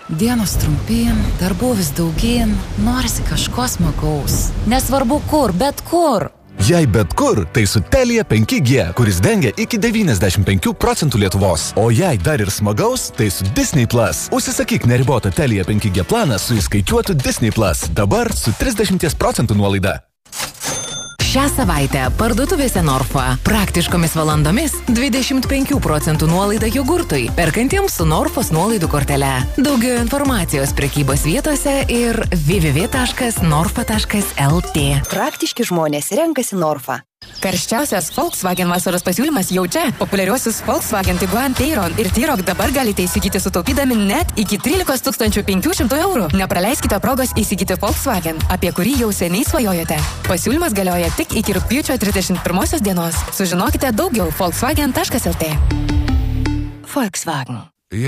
Dienos trumpyn, darbų vis daugyn, norisi kažko smagaus. Nesvarbu kur, bet kur. Jei bet kur, tai su Telia 5G, kuris dengia iki 95% Lietuvos. O jei dar ir smagaus, tai su Disney+. Užsisakyk neribotą Telia 5G planą su įskaičiuotu Disney+. Dabar su 30% nuolaida. Šią savaitę parduotuvėse Norfa praktiškomis valandomis 25% nuolaida jogurtui, perkantiems su Norfos nuolaidų kortele. Daugiau informacijos prekybos vietose ir www.norfa.lt. Praktiški žmonės renkasi Norfa. Karščiausias Volkswagen vasaros pasiūlymas jau čia. Populiariuosius Volkswagen Tiguan, Tayron ir T-Roc dabar galite įsigyti sutaupydami net iki 13 500 eurų. Nepraleiskite progos įsigyti Volkswagen, apie kurį jau seniai svajojate. Pasiūlymas galioja tik iki rugpjūčio 31 dienos. Sužinokite daugiau Volkswagen.lt. Volkswagen.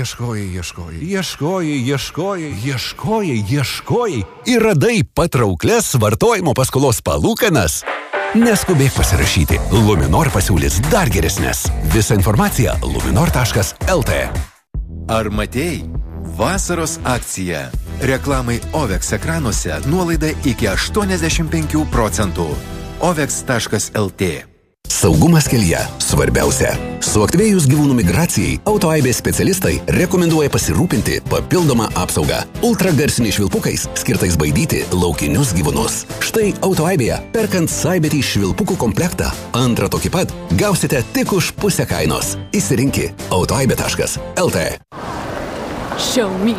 Ieškojai ir radai patrauklias vartojimo paskolos palūkanas. Neskubėk pasirašyti. Luminor pasiūlys dar geresnės. Visa informacija luminor.lt. Ar matei? Vasaros akcija. Reklamai OVEX ekranuose nuolaida iki 85%. OVEX.lt. Saugumas kelyje svarbiausia. Suaktyvėjus gyvūnų migracijai, autoaibės specialistai rekomenduoja pasirūpinti papildomą apsaugą ultragarsiniais švilpukais, skirtais baidyti laukinius gyvūnus. Štai autoaibėje, perkant Saibetį švilpukų komplektą, antrą tokį pat gausite tik už pusę kainos. Įsirinki autoaibė.lt. Show me.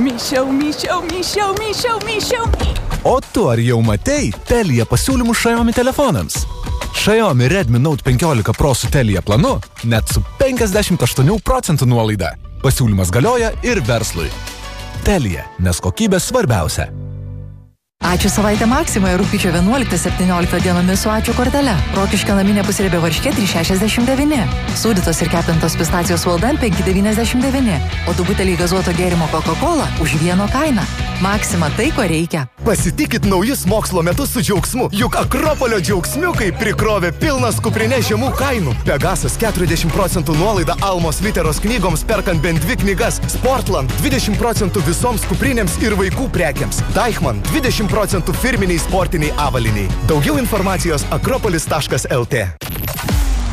O tu ar jau matei Telia pasiūlymų Xiaomi telefonams? Xiaomi Redmi Note 15 Pro su Telia planu net su 58% nuolaida. Pasiūlymas galioja ir verslui. Telia, nes kokybė svarbiausia. Ačiū savaitę Maksimoje rugpjūčio 11-17 dienomis su Ačiū kortele. Rokiškio naminė pusriebė varškė 3,69. Sūdytos ir kepintos pistacijos valdan 5,99. O du buteliai gazuoto gėrimo Coca-Cola už vieno kainą. Maksima tai, ko reikia. Pasitikit naujus mokslo metus su džiaugsmu, juk Akropolio džiaugsmiukai prikrovė pilnas kuprinė žemų kainų. Pegasas 40% nuolaida Almos literos knygoms perkant bent 2 knygas. Sportland 20% visoms kuprinėms ir vaikų prekiams. Deichmann 20% firminiai sportiniai avaliniai. Daugiau informacijos akropolis.lt.